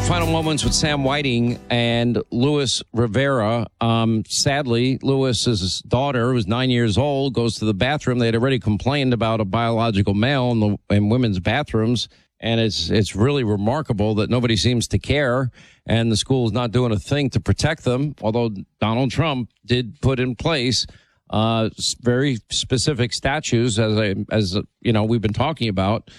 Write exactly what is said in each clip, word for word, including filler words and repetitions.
Final moments with Sam Whiting and Luis Rivera. Um, sadly, Luis's daughter, who's nine years old, goes to the bathroom. They had already complained about a biological male in, the, in women's bathrooms, and it's it's really remarkable that nobody seems to care, and the school is not doing a thing to protect them, although Donald Trump did put in place uh, very specific statutes, as, I, as you know, we've been talking about,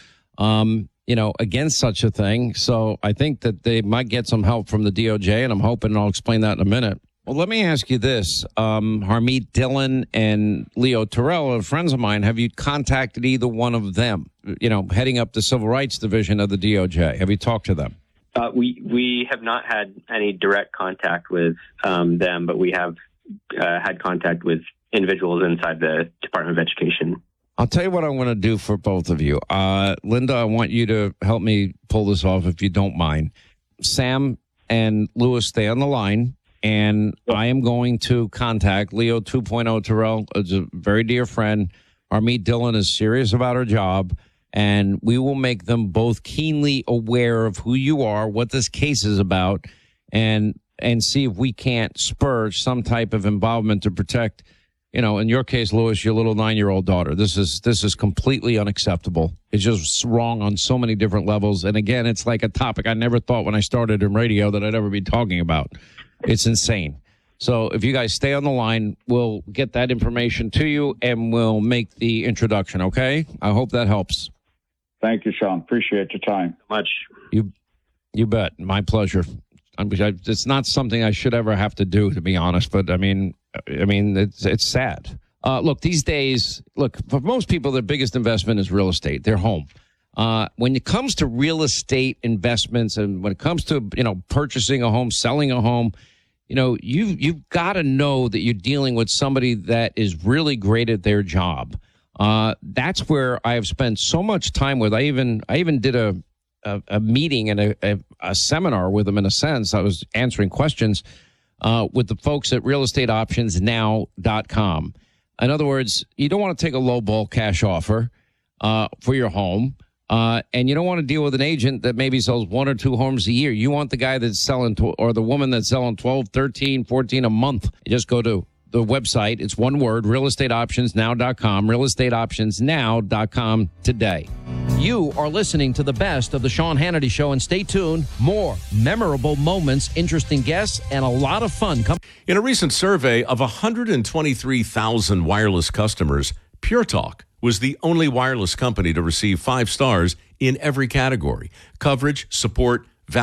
um you know, against such a thing. So I think that they might get some help from the D O J, and I'm hoping I'll explain that in a minute. Well, let me ask you this. Um, Harmeet Dillon and Leo Terrell are friends of mine. Have you contacted either one of them, you know, heading up the Civil Rights Division of the D O J? Have you talked to them? Uh, we we have not had any direct contact with um, them, but we have uh, had contact with individuals inside the Department of Education. I'll tell you what I'm going to do for both of you. Uh, Linda, I want you to help me pull this off if you don't mind. Sam and Luis, stay on the line, and I am going to contact Leo two point oh Terrell, is a very dear friend. Harmeet Dillon is serious about her job, and we will make them both keenly aware of who you are, what this case is about, and and see if we can't spur some type of involvement to protect, you know, in your case, Luis, your little nine-year-old daughter. This is this is completely unacceptable. It's just wrong on so many different levels. And again, it's like a topic I never thought when I started in radio that I'd ever be talking about. It's insane. So if you guys stay on the line, we'll get that information to you and we'll make the introduction, okay? I hope that helps. Thank you, Sean. Appreciate your time. Much. You, you bet. My pleasure. I, it's not something I should ever have to do, to be honest. But I mean, I mean, it's it's sad. Uh, look, these days, look, for most people, their biggest investment is real estate, their home. Uh, when it comes to real estate investments, and when it comes to, you know, purchasing a home, selling a home, you know, you you've got to know that you're dealing with somebody that is really great at their job. Uh, that's where I have spent so much time with. I even I even did a. A, a meeting and a, a, a seminar with them, in a sense. I was answering questions uh, with the folks at real estate options now dot com. In other words, you don't want to take a low ball cash offer uh, for your home, uh, and you don't want to deal with an agent that maybe sells one or two homes a year. You want the guy that's selling, tw- or the woman that's selling twelve, thirteen, fourteen a month. You just go to the website. It's one word, real estate options now dot com, real estate options now dot com today. You are listening to the best of the Sean Hannity Show, and stay tuned. More memorable moments, interesting guests, and a lot of fun. Come- In a recent survey of one hundred twenty-three thousand wireless customers, Pure Talk was the only wireless company to receive five stars in every category: coverage, support,